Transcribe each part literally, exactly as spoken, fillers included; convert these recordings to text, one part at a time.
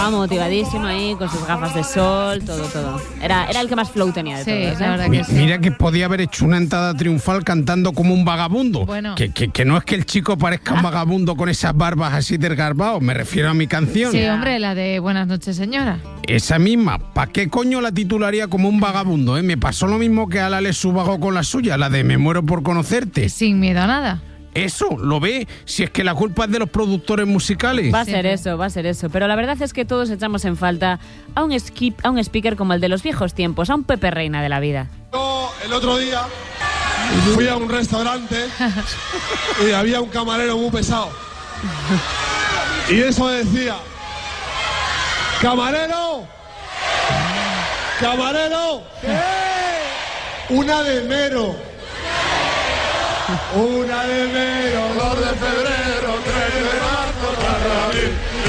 Estaba motivadísimo ahí, con sus gafas de sol, todo, todo. Era, era el que más flow tenía de Sí, todos, ¿eh? la verdad Mi- que sí. Mira que podía haber hecho una entrada triunfal cantando como un vagabundo. Bueno. Que, que, que no es que el chico parezca un vagabundo con esas barbas así desgarbados, me refiero a mi canción. Sí, hombre, la de Buenas noches, señora. Esa misma, ¿para qué coño la titularía como un vagabundo? Eh? Me pasó lo mismo que a la Alex Ubago con la suya, la de Me muero por conocerte. Sin miedo a nada. Eso, ¿lo ve? Si es que la culpa es de los productores musicales. Va a ser Siempre. eso, va a ser eso. Pero la verdad es que todos echamos en falta a un, skip, a un speaker como el de los viejos tiempos, a un Pepe Reina de la vida. Yo el otro día fui a un restaurante y había un camarero muy pesado. Y eso decía, camarero, camarero, una de enero. Una de enero, dos de febrero, tres de marzo,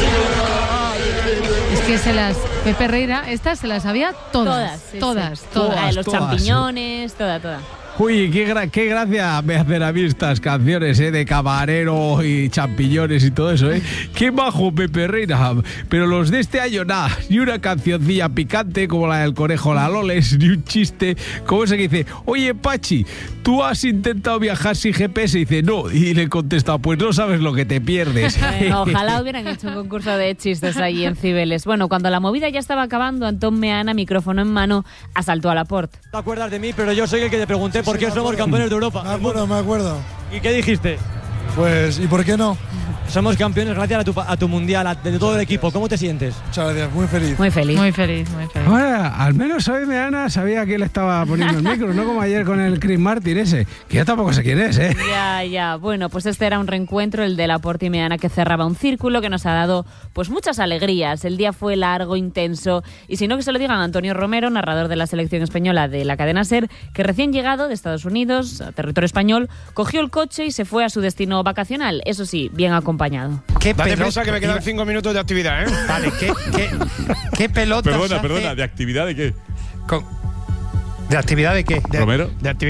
Es que se las... Pepe Herrera, estas se las sabía todas. Todas, sí, todas, sí. todas. La de los todas, champiñones, toda, toda. Uy, qué, gra- qué gracia me hacen a mí estas canciones, ¿eh? De camarero y champiñones y todo eso, ¿eh? Qué bajo Pepe Reina. Pero los de este año, nada, ni una cancioncilla picante como la del conejo La Loles, ni un chiste como ese que dice, oye, Pachi, ¿tú has intentado viajar sin G P S? Y dice, no. Y le contesta, pues no sabes lo que te pierdes. Bueno, ojalá hubieran hecho un concurso de chistes allí en Cibeles. Bueno, cuando la movida ya estaba acabando, Antón Meana, micrófono en mano, asaltó a Laporte. te acuerdas de mí, pero yo soy el que te pregunté por qué somos campeones de Europa. Me acuerdo, me acuerdo. ¿Y qué dijiste? Pues, ¿y por qué no? Somos campeones gracias a tu, a tu mundial, a, de todo el equipo. ¿Cómo te sientes? Muchas gracias, muy feliz. Muy feliz. Muy feliz, muy feliz. Bueno, al menos hoy Meana sabía que le estaba poniendo el micro, no como ayer con el Chris Martin ese, que yo tampoco sé quién es, ¿eh? Ya, ya. Bueno, pues este era un reencuentro, el de Laporte y Meana, que cerraba un círculo que nos ha dado pues muchas alegrías. El día fue largo, intenso, y si no que se lo digan a Antonio Romero, narrador de la selección española de la cadena SER, que recién llegado de Estados Unidos, a territorio español, cogió el coche y se fue a su destino vacacional, eso sí, bien acompañado. ¿Qué Date pelota- prisa que me quedan cinco minutos de actividad, ¿eh? Vale, ¿qué, qué, qué pelotas Perdona, hace perdona, ¿de actividad de qué? con- ¿De actividad de qué? De- ¿Romero? De actividad.